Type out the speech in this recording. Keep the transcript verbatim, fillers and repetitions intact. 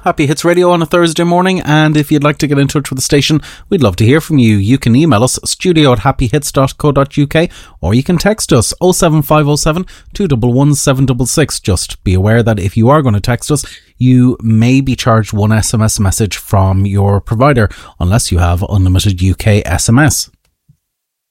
Happy Hits Radio on a Thursday morning, and if you'd like to get in touch with the station, we'd love to hear from you. You can email us, studio at happy hits dot co dot uk, or you can text us oh seven five oh seven, two one one, seven six six. Just be aware that if you are going to text us, you may be charged one S M S message from your provider, unless you have unlimited U K S M S.